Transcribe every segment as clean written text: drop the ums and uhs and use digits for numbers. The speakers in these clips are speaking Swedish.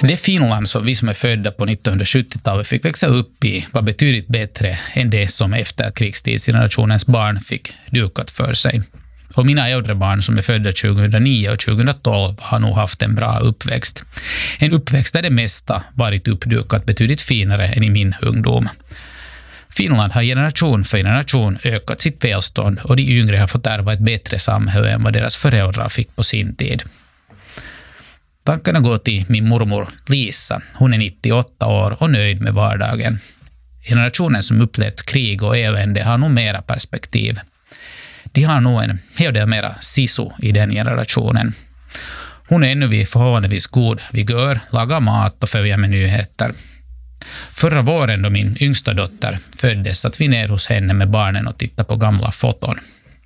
Det Finland som vi som är födda på 1970-talet fick växa upp i var betydligt bättre än det som efterkrigstidsgenerationens barn fick dukat för sig. Och mina äldre barn som är födda 2009 och 2012 har nog haft en bra uppväxt. En uppväxt där det mesta varit uppdukat betydligt finare än i min ungdom. Finland har generation för generation ökat sitt välstånd och de yngre har fått ärva ett bättre samhälle än vad deras föräldrar fick på sin tid. Tankarna går till min mormor Lisa. Hon är 98 år och nöjd med vardagen. Generationen som upplevt krig och elände har nog mera perspektiv. De har nog en hel del mera sisu i den generationen. Hon är ännu vid förhållandevis god vigör, lagar mat och följer med nyheter. Förra våren då min yngsta dotter föddes satt vi ner hos henne med barnen och tittade på gamla foton.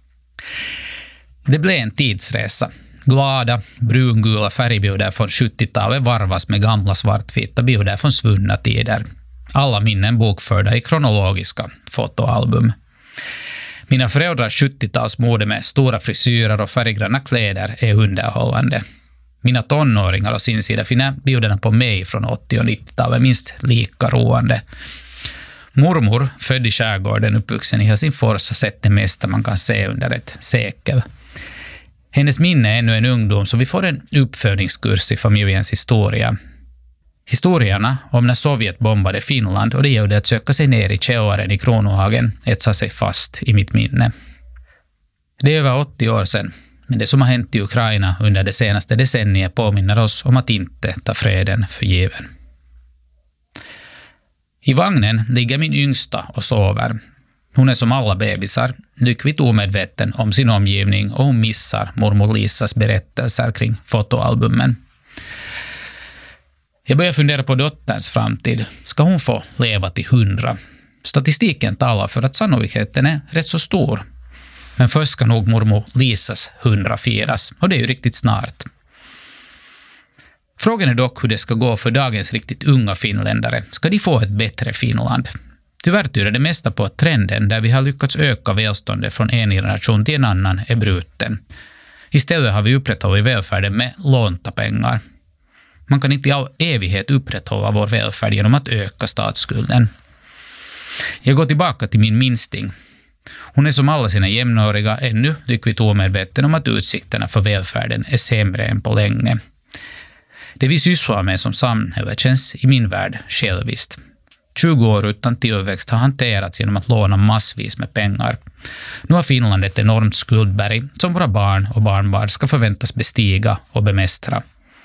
Det blev en tidsresa. Glada, brungula färgbilder från 70-talet varvas med gamla svartvita bilder från svunna tider. Alla minnen bokförda i kronologiska fotoalbum. Mina föräldrars 70-talsmode med stora frisyrer och färggranna kläder är underhållande. Mina tonåringar och sin sida finner bilderna på mig från 80- och 90-talet minst lika roande. Mormor, född i skärgården, uppvuxen i Helsingfors, har sett det mesta man kan se under ett sekel. Hennes minne är ännu en ungdom så vi får en uppfödningskurs i familjens historia. Historierna om när Sovjet bombade Finland och det gällde att söka sig ner i källaren i Kronohagen etsar sig fast i mitt minne. Det är över 80 år sedan, men det som har hänt i Ukraina under det senaste decenniet påminner oss om att inte ta freden för given. I vagnen ligger min yngsta och sover. Hon är som alla bebisar, lyckligt omedveten om sin omgivning och hon missar mormor Lisas berättelser kring fotoalbumen. Jag börjar fundera på dotterns framtid. Ska hon få leva till 100? Statistiken talar för att sannolikheten är rätt så stor. Men först ska nog mormor Lisas 100 firas och det är ju riktigt snart. Frågan är dock hur det ska gå för dagens riktigt unga finländare. Ska de få ett bättre Finland? Tyvärr tyder det mesta på att trenden där vi har lyckats öka välståndet från en generation till en annan är bruten. Istället har vi upprätthållit välfärden med lånta pengar. Man kan inte i all evighet upprätthålla vår välfärd genom att öka statsskulden. Jag går tillbaka till min minsting. Hon är som alla sina jämnåriga ännu lyckligt omedveten om att utsikterna för välfärden är sämre än på länge. Det vi sysslar med som samhälle känns i min värld själviskt. 20 år utan tillväxt har hanterats genom att låna massvis med pengar. Nu har Finland ett enormt skuldberg som våra barn och barnbarn ska förväntas bestiga och bemästra.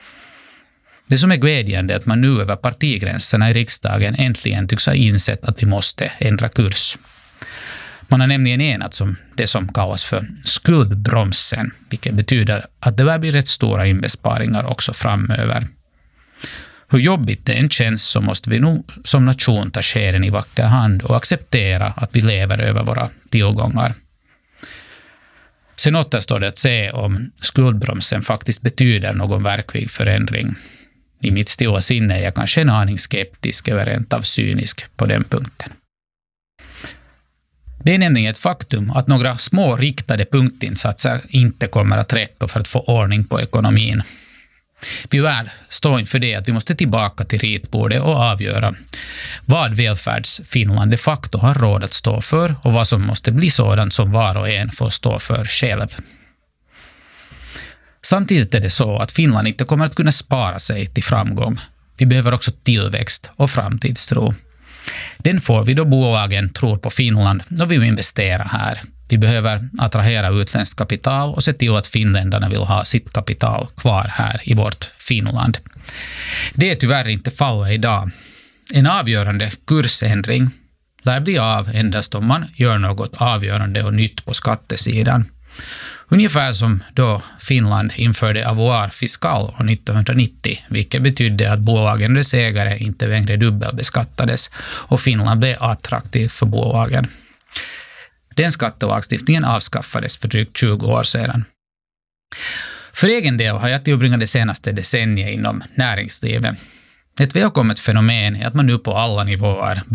Det som är glädjande är att man nu över partigränserna i riksdagen äntligen tycks ha insett att vi måste ändra kurs. Man har nämligen enats om det som kallas för skuldbromsen, vilket betyder att det blir rätt stora inbesparingar också framöver. Hur jobbigt det än känns så måste vi nog som nation ta skeden i vacker hand och acceptera att vi lever över våra tillgångar. Sen återstår det att se om skuldbromsen faktiskt betyder någon verklig förändring. I mitt stilla sinne är jag kanske en aning skeptisk eller rent av cynisk på den punkten. Det är nämligen ett faktum att några små riktade punktinsatser inte kommer att räcka för att få ordning på ekonomin. Vi står inför det att vi måste tillbaka till ritbordet och avgöra vad välfärdsfinland de facto har råd att stå för och vad som måste bli sådant som var och en får stå för själv. Samtidigt är det så att Finland inte kommer att kunna spara sig till framgång. Vi behöver också tillväxt och framtidstro. Den får vi då bolagen tror på Finland och vill investera här. Vi behöver attrahera utländskt kapital och se till att finländarna vill ha sitt kapital kvar här i vårt Finland. Det är tyvärr inte fallet idag. En avgörande kursändring lär bli av endast om man gör något avgörande och nytt på skattesidan. Ungefär som då Finland införde avoir fiscal år 1990, vilket betydde att bolagen och dess ägare inte längre dubbelbeskattades och Finland blev attraktivt för bolagen. Den skattelagstiftningen avskaffades för drygt 20 år sedan. För egen del har jag tillbringat det senaste decenniet inom näringslivet. Ett välkommet fenomen är att man nu på alla nivåer